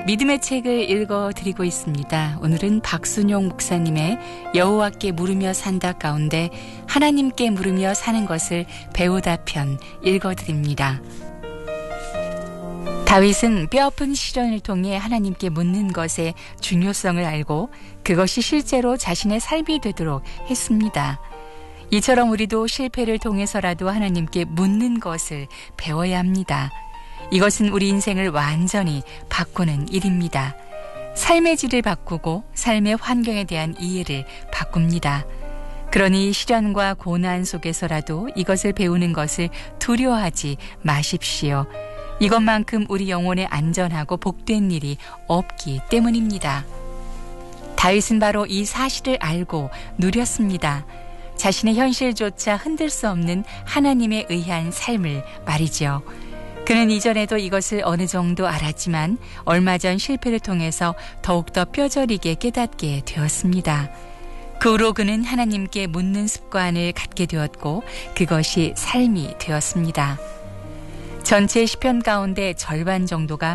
믿음의 책을 읽어드리고 있습니다. 오늘은 박순용 목사님의 여호와께 물으며 산다 가운데 하나님께 물으며 사는 것을 배우다 편 읽어드립니다. 다윗은 뼈아픈 시련을 통해 하나님께 묻는 것의 중요성을 알고 그것이 실제로 자신의 삶이 되도록 했습니다. 이처럼 우리도 실패를 통해서라도 하나님께 묻는 것을 배워야 합니다. 이것은 우리 인생을 완전히 바꾸는 일입니다. 삶의 질을 바꾸고 삶의 환경에 대한 이해를 바꿉니다. 그러니 시련과 고난 속에서라도 이것을 배우는 것을 두려워하지 마십시오. 이것만큼 우리 영혼에 안전하고 복된 일이 없기 때문입니다. 다윗은 바로 이 사실을 알고 누렸습니다. 자신의 현실조차 흔들 수 없는 하나님에 의한 삶을 말이죠. 그는 이전에도 이것을 어느 정도 알았지만 얼마 전 실패를 통해서 더욱더 뼈저리게 깨닫게 되었습니다. 그 후로 그는 하나님께 묻는 습관을 갖게 되었고 그것이 삶이 되었습니다. 전체 시편 가운데 절반 정도가